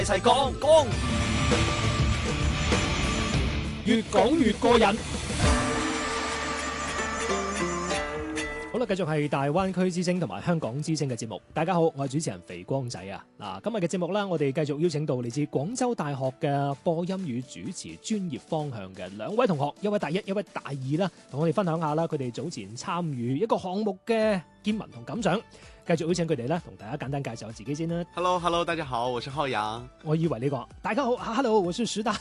一齊講，越講越過癮。好啦，繼續係大灣區之聲同埋香港之聲嘅節目。大家好，我係主持人肥光仔啊。嗱，今日嘅節目啦，我哋繼續邀請到嚟自廣州大學嘅播音與主持專業方向嘅兩位同學，一位大一，一位大二啦，同我哋分享下啦，佢哋早前參與一個項目嘅見聞同感想。繼續邀請佢哋咧，同大家簡單介紹下自己先啦。 Hello， 大家好，我是浩洋。 我以為呢個大家好 ，Hello， 我是十大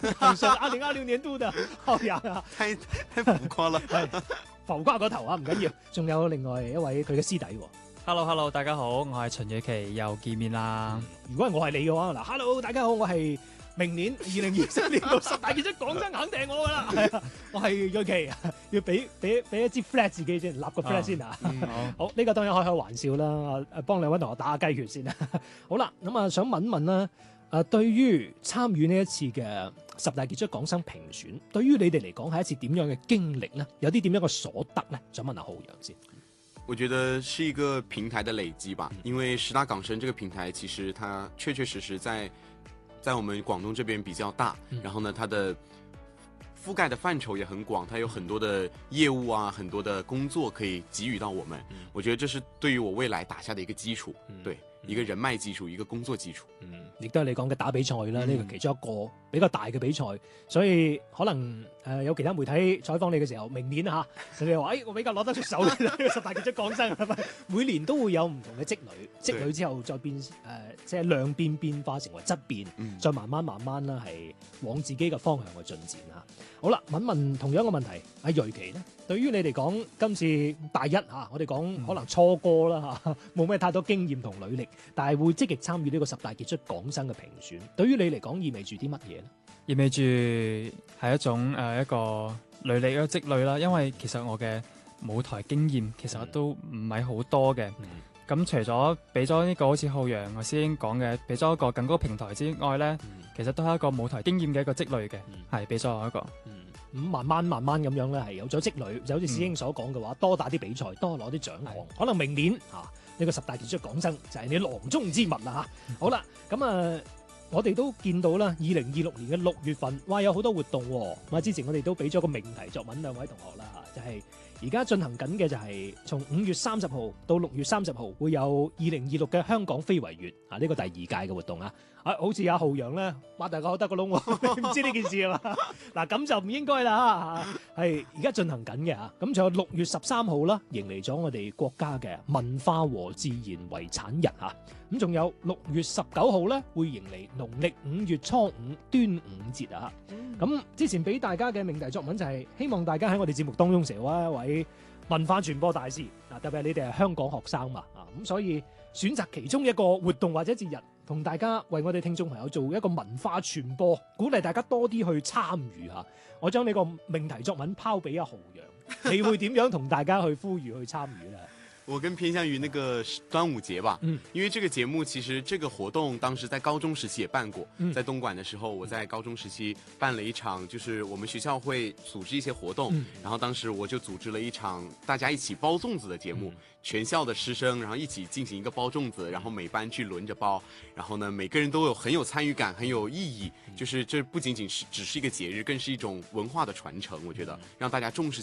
2020年度的浩洋啊， 太浮誇啦， 浮誇個頭啊，唔緊要。仲有另外一位佢嘅師弟喎。 Hello， 大家好，我係陳宇琪，又見面啦。 如果係我係你嘅話，嗱 ，Hello， 大家好，我係明年2023年度十大傑出港生肯定係我噶啦，係啊，我係瑞琪，要俾一支 flag 自己先，立個 flag 先啊。好，呢個當然開玩笑啦，幫兩位同學打下雞血先啦。好啦，咁啊，想問問啦，對於參與呢一次嘅十大傑出港生評選，對於你哋嚟講係一次點樣嘅經歷呢？有啲點樣嘅所得呢？想問下浩洋先。 我覺得是一個平台的累積吧，因為十大港生這個平台其實它確確實實在我們廣東這邊比較大，然後呢，它的覆蓋的範疇也很廣，它有很多的業務啊，很多的工作可以給予到我們。我覺得這是對於我未來打下的一個基礎，對，一個人脈基礎，一個工作基礎。 亦都係你講嘅打比賽啦，呢個其中一個比較大嘅比賽，所以可能有其他媒體採訪你嘅時候，明年嚇，你哋話我比較攞得出手呢個十大傑出港生，每年都會有唔同嘅積累，積累之後再變即係量變化成為質變，再慢慢啦係往自己嘅方向去進展嚇。好啦，問同樣嘅問題，阿瑞琪呢？對於你嚟講，今次大一嚇，我哋講可能初哥啦嚇，冇咩太多經驗同履歷，但係會積極參與呢個十大傑出港生嘅評選。對於你嚟講，意味住啲乜嘢咧？ 意味住係一種一個履歷嘅積累啦。因為其實我嘅舞台經驗其實都唔係好多嘅。咁除咗俾咗呢個好似浩洋我師兄講嘅，俾咗一個更高平台之外咧，其實都係一個舞台經驗嘅一個積累嘅，係俾咗我一個。咁慢慢咁樣咧，係有咗積累，就好似師兄所講嘅話，多打啲比賽，多攞啲獎項，可能明年呢個十大傑出港生就係你囊中之物啦嚇。好啦，咁我哋都見到啦，2026年嘅6月份，哇有好多活動喎。咁之前我哋都俾咗個命題作文兩位同學啦嚇，就係而家進行緊嘅就係從5月30號到6月30號會有2026嘅香港非遺月啊，呢個第2屆嘅活動啊。好似阿浩洋咧，擘大個口得個窿喎，你唔知呢件事係嘛？嗱咁就唔應該啦嚇，係而家進行緊嘅嚇。咁仲有6月13號啦，迎嚟咗我哋國家嘅文化和自然遺產日嚇。咁仲有6月19號咧，會迎嚟農曆5月初5端午節啊。咁之前俾大家嘅命題作文就係希望大家喺我哋節目當中成為一位文化傳播大使嗱，特別係你哋係香港學生嘛咁所以選擇其中一個活動或者節日，同大家為我哋聽眾朋友做一個文化傳播，鼓勵大家多啲去參與嚇。我將呢個命題作文拋俾阿浩洋，你會點樣同大家去呼籲去參與咧？ 我更偏向於那個端午節吧，因為這個節目其實這個活動當時在高中時期也辦過，在東莞的時候，我在高中時期辦了一場，就是我們學校會組織一些活動，然後當時我就組織了一場大家一起包粽子的節目，全校的師生然後一起進行一個包粽子，然後每班去輪着包，然後呢每個人都很有參與感，很有意義，就是這不僅僅是只是一個節日，更是一種文化的傳承，我覺得讓大家重視